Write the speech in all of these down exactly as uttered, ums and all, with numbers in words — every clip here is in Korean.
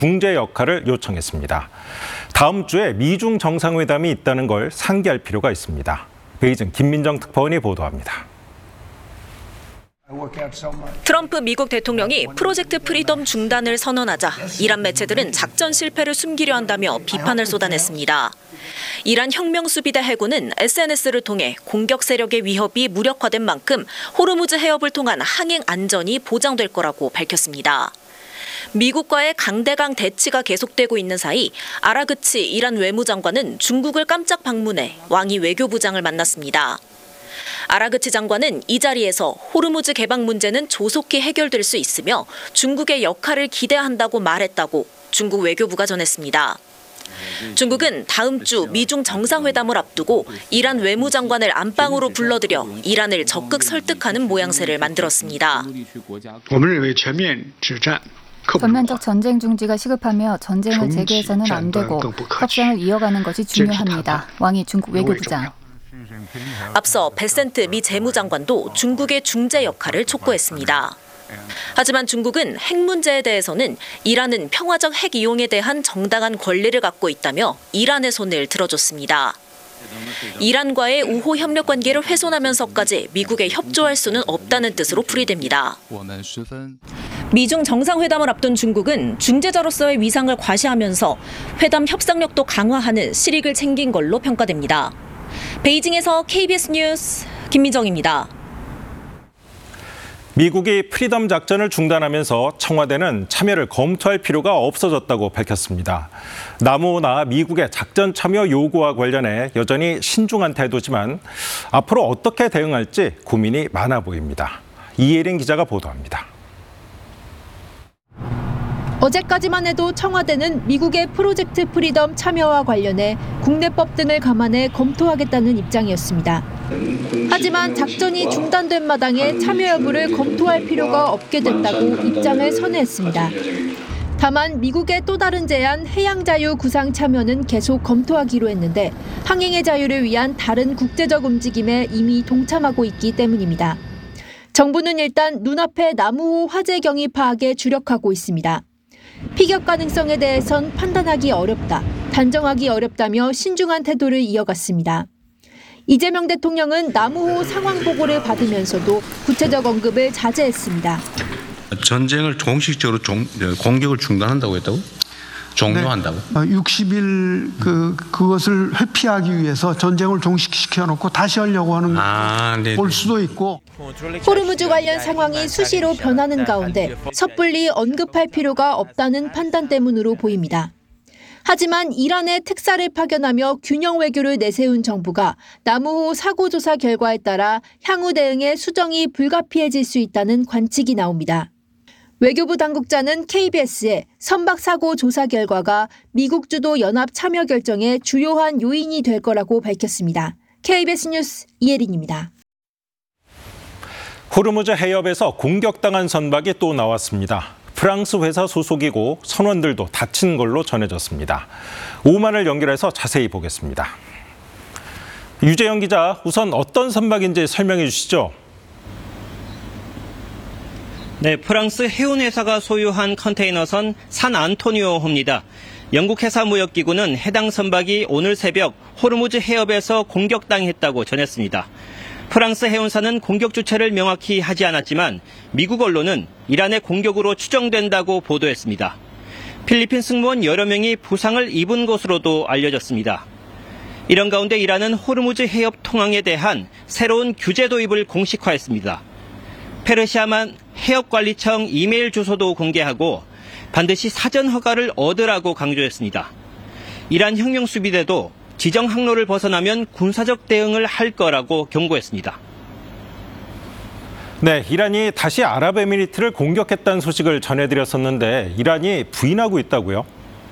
중재 역할을 요청했습니다. 다음 주에 미중 정상회담이 있다는 걸 상기할 필요가 있습니다. 베이징 김민정 특파원이 보도합니다. 트럼프 미국 대통령이 프로젝트 프리덤 중단을 선언하자 이란 매체들은 작전 실패를 숨기려 한다며 비판을 쏟아냈습니다. 이란 혁명수비대 해군은 에스엔에스를 통해 공격 세력의 위협이 무력화된 만큼 호르무즈 해협을 통한 항행 안전이 보장될 거라고 밝혔습니다. 미국과의 강대강 대치가 계속되고 있는 사이 아라그치 이란 외무장관은 중국을 깜짝 방문해 왕이 외교부장을 만났습니다. 아라그치 장관은 이 자리에서 호르무즈 개방 문제는 조속히 해결될 수 있으며 중국의 역할을 기대한다고 말했다고 중국 외교부가 전했습니다. 중국은 다음 주 미중 정상회담을 앞두고 이란 외무장관을 안방으로 불러들여 이란을 적극 설득하는 모양새를 만들었습니다. 전면적 전쟁 중지가 시급하며 전쟁을 재개해서는 안 되고 협상을 이어가는 것이 중요합니다. 왕이 중국 외교부장. 앞서 베센트 미 재무장관도 중국의 중재 역할을 촉구했습니다. 하지만 중국은 핵 문제에 대해서는 이란은 평화적 핵 이용에 대한 정당한 권리를 갖고 있다며 이란의 손을 들어줬습니다. 이란과의 우호 협력 관계를 훼손하면서까지 미국에 협조할 수는 없다는 뜻으로 풀이됩니다. 미중 정상회담을 앞둔 중국은 중재자로서의 위상을 과시하면서 회담 협상력도 강화하는 실익을 챙긴 걸로 평가됩니다. 베이징에서 케이비에스 뉴스 김민정입니다. 미국이 프리덤 작전을 중단하면서 청와대는 참여를 검토할 필요가 없어졌다고 밝혔습니다. 남우호나 미국의 작전 참여 요구와 관련해 여전히 신중한 태도지만 앞으로 어떻게 대응할지 고민이 많아 보입니다. 이예린 기자가 보도합니다. 어제까지만 해도 청와대는 미국의 프로젝트 프리덤 참여와 관련해 국내법 등을 감안해 검토하겠다는 입장이었습니다. 하지만 작전이 중단된 마당에 참여 여부를 검토할 필요가 없게 됐다고 입장을 선회했습니다. 다만 미국의 또 다른 제안 해양자유 구상 참여는 계속 검토하기로 했는데 항행의 자유를 위한 다른 국제적 움직임에 이미 동참하고 있기 때문입니다. 정부는 일단 눈앞의 남우호 화재 경위 파악에 주력하고 있습니다. 피격 가능성에 대해선 판단하기 어렵다, 단정하기 어렵다며 신중한 태도를 이어갔습니다. 이재명 대통령은 남우호 상황 보고를 받으면서도 구체적 언급을 자제했습니다. 전쟁을 공식적으로 종, 공격을 중단한다고 했다고? 종료한다고? 네. 육십 일 그, 그것을 회피하기 위해서 전쟁을 종식시켜놓고 다시 하려고 하는 아, 볼 수도 있고. 호르무즈 관련 상황이 수시로 변하는 가운데 섣불리 언급할 필요가 없다는 판단 때문으로 보입니다. 하지만 이란에 특사를 파견하며 균형 외교를 내세운 정부가 남우호 사고 조사 결과에 따라 향후 대응에 수정이 불가피해질 수 있다는 관측이 나옵니다. 외교부 당국자는 케이비에스에 선박 사고 조사 결과가 미국 주도 연합 참여 결정의 주요한 요인이 될 거라고 밝혔습니다. 케이비에스 뉴스 이예린입니다. 호르무즈 해협에서 공격당한 선박이 또 나왔습니다. 프랑스 회사 소속이고 선원들도 다친 걸로 전해졌습니다. 오만을 연결해서 자세히 보겠습니다. 유재영 기자, 우선 어떤 선박인지 설명해 주시죠. 네, 프랑스 해운회사가 소유한 컨테이너선 산 안토니오호입니다. 영국 해사무역기구는 해당 선박이 오늘 새벽 호르무즈 해협에서 공격당했다고 전했습니다. 프랑스 해운사는 공격 주체를 명확히 하지 않았지만 미국 언론은 이란의 공격으로 추정된다고 보도했습니다. 필리핀 승무원 여러 명이 부상을 입은 것으로도 알려졌습니다. 이런 가운데 이란은 호르무즈 해협 통항에 대한 새로운 규제 도입을 공식화했습니다. 페르시아만 해협관리청 이메일 주소도 공개하고 반드시 사전 허가를 얻으라고 강조했습니다. 이란 혁명수비대도 지정 항로를 벗어나면 군사적 대응을 할 거라고 경고했습니다. 네, 이란이 다시 아랍에미리트를 공격했다는 소식을 전해드렸었는데 이란이 부인하고 있다고요?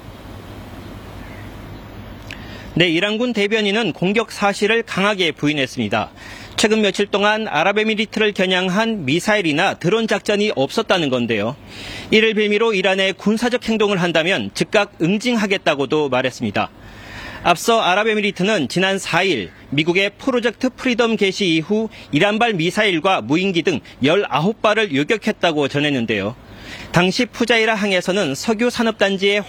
네, 이란군 대변인은 공격 사실을 강하게 부인했습니다. 최근 며칠 동안 아랍에미리트를 겨냥한 미사일이나 드론 작전이 없었다는 건데요. 이를 빌미로 이란에 군사적 행동을 한다면 즉각 응징하겠다고도 말했습니다. 앞서 아랍에미리트는 지난 사 일 미국의 프로젝트 프리덤 개시 이후 이란발 미사일과 무인기 등 열아홉 발을 요격했다고 전했는데요. 당시 푸자이라 항에서는 석유 산업단지의